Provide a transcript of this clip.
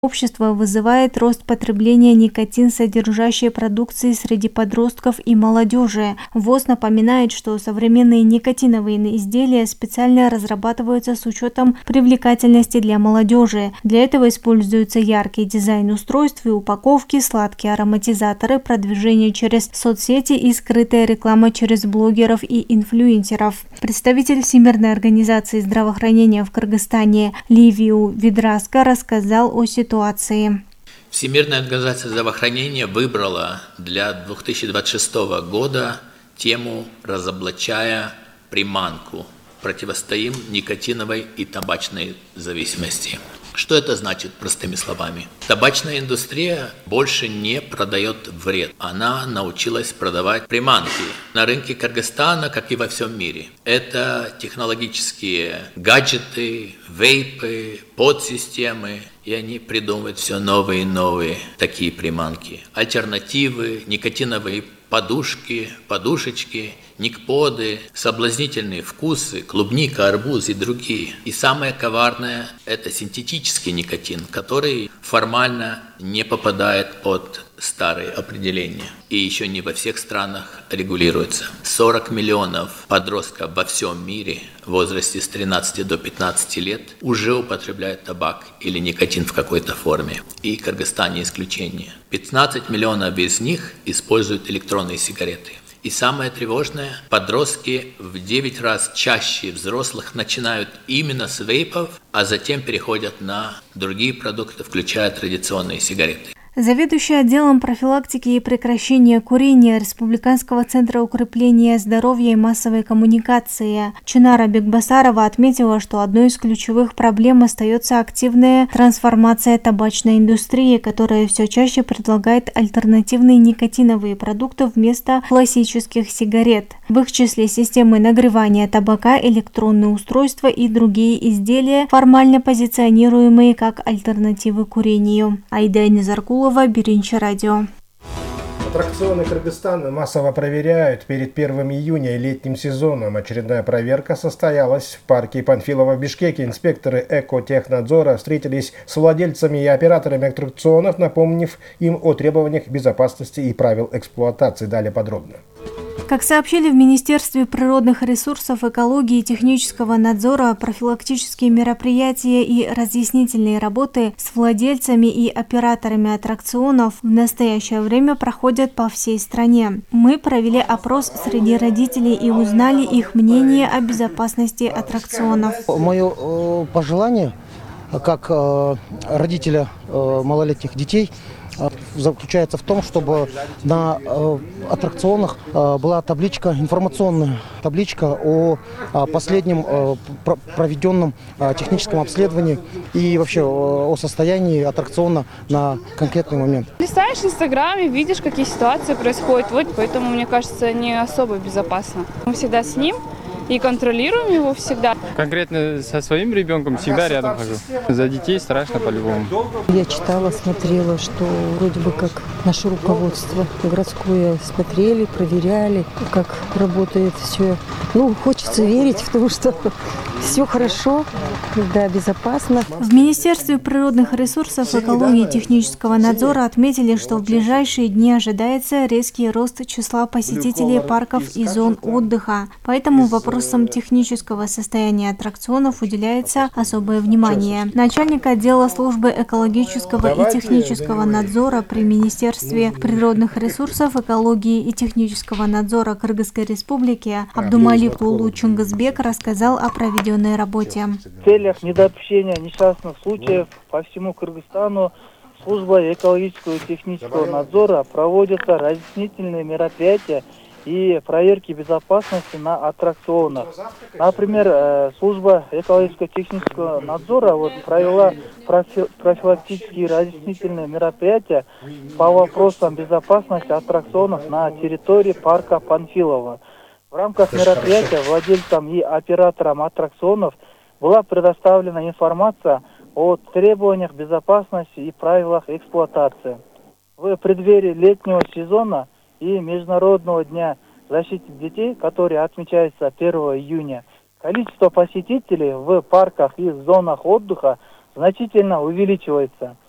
Общество вызывает рост потребления никотин-содержащей продукции среди подростков и молодежи. ВОЗ напоминает, что современные никотиновые изделия специально разрабатываются с учетом привлекательности для молодежи. Для этого используются яркий дизайн устройств и упаковки, сладкие ароматизаторы, продвижение через соцсети и скрытая реклама через блогеров и инфлюенсеров. Представитель Всемирной организации здравоохранения в Кыргызстане Ливию Видраска рассказал о ситуации. Всемирная организация здравоохранения выбрала для 2026 года тему «Разоблачая приманку. Противостоим никотиновой и табачной зависимости». Что это значит, простыми словами? Табачная индустрия больше не продает вред. Она научилась продавать приманки на рынке Кыргызстана, как и во всем мире. Это технологические гаджеты, вейпы, подсистемы. И они придумывают все новые и новые такие приманки. Альтернативы, никотиновые подушки, подушечки, никподы, соблазнительные вкусы, клубника, арбуз и другие. И самое коварное – это синтетический никотин, который формально не попадает под старые определения. И еще не во всех странах регулируется. 40 миллионов подростков во всем мире в возрасте с 13 до 15 лет уже употребляют табак или никотин в какой-то форме. И Кыргызстан не исключение. 15 миллионов из них используют электронные сигареты. И самое тревожное, подростки в 9 раз чаще взрослых начинают именно с вейпов, а затем переходят на другие продукты, включая традиционные сигареты. Заведующий отделом профилактики и прекращения курения Республиканского центра укрепления здоровья и массовой коммуникации Чинара Бекбасарова отметила, что одной из ключевых проблем остается активная трансформация табачной индустрии, которая все чаще предлагает альтернативные никотиновые продукты вместо классических сигарет. В их числе системы нагревания табака, электронные устройства и другие изделия, формально позиционируемые как альтернативы курению. Айда Низаркулова, Биринчи радио. Аттракционы Кыргызстана массово проверяют перед 1 июня и летним сезоном. Очередная проверка состоялась в парке Панфилова в Бишкеке. Инспекторы Экотехнадзора встретились с владельцами и операторами аттракционов, напомнив им о требованиях безопасности и правил эксплуатации. Далее подробно. Как сообщили в Министерстве природных ресурсов, экологии и технического надзора, профилактические мероприятия и разъяснительные работы с владельцами и операторами аттракционов в настоящее время проходят по всей стране. Мы провели опрос среди родителей и узнали их мнение о безопасности аттракционов. Мое пожелание, как родителя малолетних детей, заключается в том, чтобы на аттракционах была табличка, информационная табличка о последнем проведенном техническом обследовании и вообще о состоянии аттракциона на конкретный момент. Листаешь в Инстаграме, видишь, какие ситуации происходят, вот поэтому, мне кажется, не особо безопасно. Мы всегда с ним и контролируем его всегда. Конкретно со своим ребенком всегда рядом хожу. За детей страшно по-любому. Я читала, смотрела, что вроде бы как наше руководство городское смотрели, проверяли, как работает все. Хочется верить в то, что все хорошо, да, безопасно. В Министерстве природных ресурсов, экологии и технического надзора отметили, что в ближайшие дни ожидается резкий рост числа посетителей парков и зон отдыха. Поэтому вопросам технического состояния аттракционов уделяется особое внимание. Начальник отдела службы экологического и технического надзора при Министерстве природных ресурсов, экологии и технического надзора Кыргызской Республики Абдумалик Улу Чунгызбек рассказал о проведенной работе. В целях недопущения несчастных случаев по всему Кыргызстану служба экологического и технического надзора проводятся разъяснительные мероприятия и проверки безопасности на аттракционах. Например, служба экологического и технического надзора провела профилактические разъяснительные мероприятия по вопросам безопасности аттракционов на территории парка Панфилова. В рамках мероприятия владельцам и операторам аттракционов была предоставлена информация о требованиях безопасности и правилах эксплуатации. В преддверии летнего сезона и Международного дня защиты детей, который отмечается 1 июня, количество посетителей в парках и зонах отдыха значительно увеличивается.